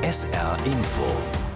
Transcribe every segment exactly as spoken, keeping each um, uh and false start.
S R Info.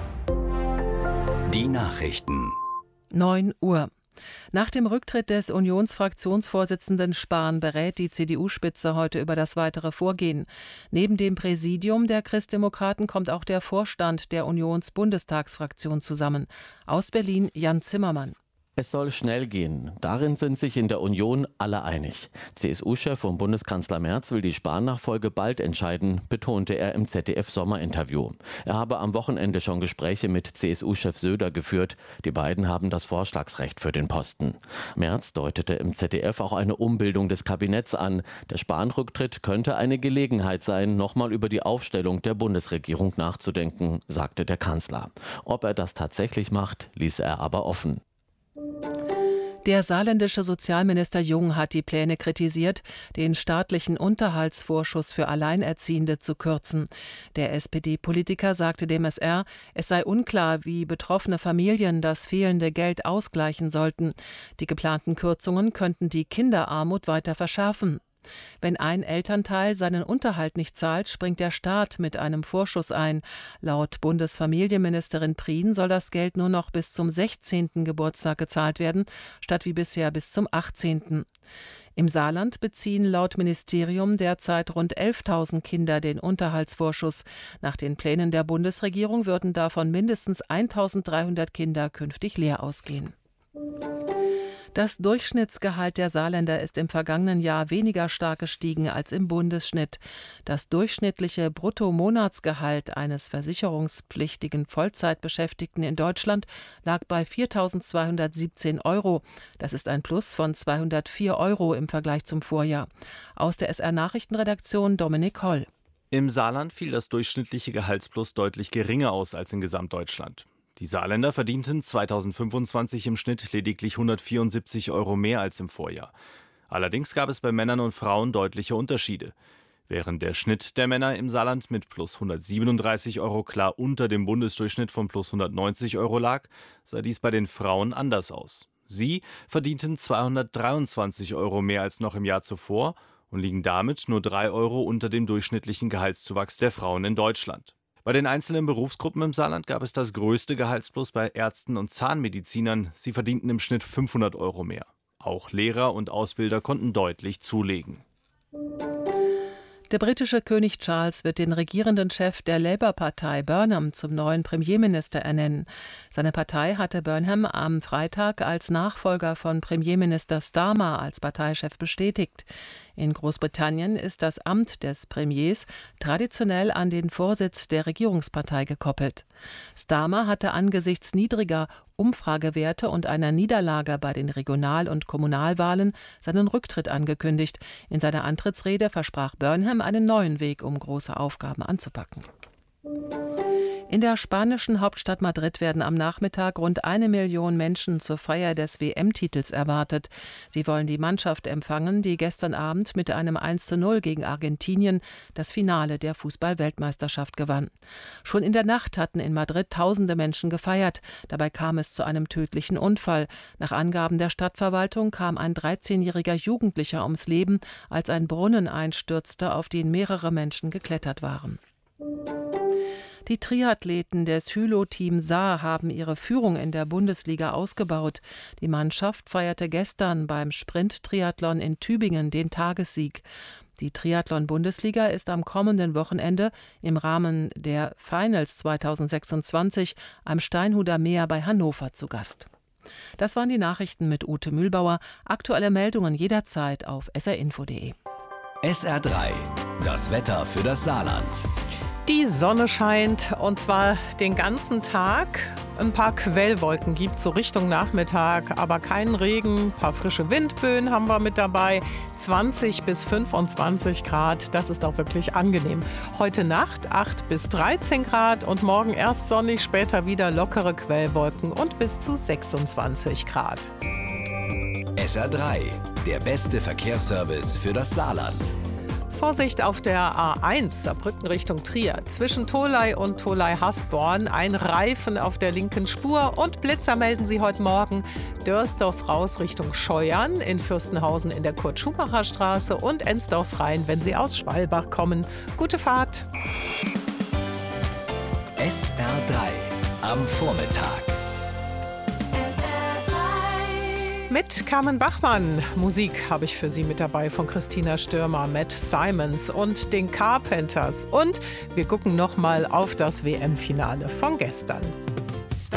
Die Nachrichten. neun Uhr. Nach dem Rücktritt des Unionsfraktionsvorsitzenden Spahn berät die C D U-Spitze heute über das weitere Vorgehen. Neben dem Präsidium der Christdemokraten kommt auch der Vorstand der Unions-Bundestagsfraktion zusammen. Aus Berlin Jan Zimmermann. Es soll schnell gehen. Darin sind sich in der Union alle einig. C S U-Chef und Bundeskanzler Merz will die Spahn-Nachfolge bald entscheiden, betonte er im Z D F-Sommerinterview. Er habe am Wochenende schon Gespräche mit C S U-Chef Söder geführt. Die beiden haben das Vorschlagsrecht für den Posten. Merz deutete im Z D F auch eine Umbildung des Kabinetts an. Der Spahn-Rücktritt könnte eine Gelegenheit sein, nochmal über die Aufstellung der Bundesregierung nachzudenken, sagte der Kanzler. Ob er das tatsächlich macht, ließ er aber offen. Der saarländische Sozialminister Jung hat die Pläne kritisiert, den staatlichen Unterhaltsvorschuss für Alleinerziehende zu kürzen. Der S P D-Politiker sagte dem S R, es sei unklar, wie betroffene Familien das fehlende Geld ausgleichen sollten. Die geplanten Kürzungen könnten die Kinderarmut weiter verschärfen. Wenn ein Elternteil seinen Unterhalt nicht zahlt, springt der Staat mit einem Vorschuss ein. Laut Bundesfamilienministerin Prien soll das Geld nur noch bis zum sechzehnten Geburtstag gezahlt werden, statt wie bisher bis zum achtzehnten Im Saarland beziehen laut Ministerium derzeit rund elftausend Kinder den Unterhaltsvorschuss. Nach den Plänen der Bundesregierung würden davon mindestens eintausenddreihundert Kinder künftig leer ausgehen. Das Durchschnittsgehalt der Saarländer ist im vergangenen Jahr weniger stark gestiegen als im Bundesschnitt. Das durchschnittliche Bruttomonatsgehalt eines versicherungspflichtigen Vollzeitbeschäftigten in Deutschland lag bei viertausendzweihundertsiebzehn Euro. Das ist ein Plus von zweihundertvier Euro im Vergleich zum Vorjahr. Aus der S R-Nachrichtenredaktion Dominik Holl. Im Saarland fiel das durchschnittliche Gehaltsplus deutlich geringer aus als in Gesamtdeutschland. Die Saarländer verdienten zweitausendfünfundzwanzig im Schnitt lediglich hundertvierundsiebzig Euro mehr als im Vorjahr. Allerdings gab es bei Männern und Frauen deutliche Unterschiede. Während der Schnitt der Männer im Saarland mit plus hundertsiebenunddreißig Euro klar unter dem Bundesdurchschnitt von plus hundertneunzig Euro lag, sah dies bei den Frauen anders aus. Sie verdienten zweihundertdreiundzwanzig Euro mehr als noch im Jahr zuvor und liegen damit nur drei Euro unter dem durchschnittlichen Gehaltszuwachs der Frauen in Deutschland. Bei den einzelnen Berufsgruppen im Saarland gab es das größte Gehaltsplus bei Ärzten und Zahnmedizinern. Sie verdienten im Schnitt fünfhundert Euro mehr. Auch Lehrer und Ausbilder konnten deutlich zulegen. Der britische König Charles wird den regierenden Chef der Labour-Partei Burnham zum neuen Premierminister ernennen. Seine Partei hatte Burnham am Freitag als Nachfolger von Premierminister Starmer als Parteichef bestätigt. In Großbritannien ist das Amt des Premiers traditionell an den Vorsitz der Regierungspartei gekoppelt. Starmer hatte angesichts niedriger Umfragewerte und einer Niederlage bei den Regional- und Kommunalwahlen seinen Rücktritt angekündigt. In seiner Antrittsrede versprach Burnham einen neuen Weg, um große Aufgaben anzupacken. In der spanischen Hauptstadt Madrid werden am Nachmittag rund eine Million Menschen zur Feier des W M-Titels erwartet. Sie wollen die Mannschaft empfangen, die gestern Abend mit einem eins zu null gegen Argentinien das Finale der Fußball-Weltmeisterschaft gewann. Schon in der Nacht hatten in Madrid tausende Menschen gefeiert. Dabei kam es zu einem tödlichen Unfall. Nach Angaben der Stadtverwaltung kam ein dreizehnjähriger Jugendlicher ums Leben, als ein Brunnen einstürzte, auf den mehrere Menschen geklettert waren. Die Triathleten des Hylo-Team Saar haben ihre Führung in der Bundesliga ausgebaut. Die Mannschaft feierte gestern beim Sprint-Triathlon in Tübingen den Tagessieg. Die Triathlon-Bundesliga ist am kommenden Wochenende im Rahmen der Finals zweitausendsechsundzwanzig am Steinhuder Meer bei Hannover zu Gast. Das waren die Nachrichten mit Ute Mühlbauer. Aktuelle Meldungen jederzeit auf s r info punkt de. S R drei, das Wetter für das Saarland. Die Sonne scheint und zwar den ganzen Tag. Ein paar Quellwolken gibt es so Richtung Nachmittag, aber keinen Regen. Ein paar frische Windböen haben wir mit dabei. zwanzig bis fünfundzwanzig Grad, das ist auch wirklich angenehm. Heute Nacht acht bis dreizehn Grad und morgen erst sonnig, später wieder lockere Quellwolken und bis zu sechsundzwanzig Grad. S R drei, der beste Verkehrsservice für das Saarland. Vorsicht auf der A eins, Saarbrücken Richtung Trier. Zwischen Tholey und Tholey-Hasborn ein Reifen auf der linken Spur und Blitzer melden Sie heute Morgen. Dörsdorf raus Richtung Scheuern, in Fürstenhausen in der Kurt-Schumacher-Straße und Ensdorf rein, wenn Sie aus Schwalbach kommen. Gute Fahrt! S R drei am Vormittag. Mit Carmen Bachmann. Musik habe ich für Sie mit dabei von Christina Stürmer, Matt Simons und den Carpenters. Und wir gucken nochmal auf das W M-Finale von gestern.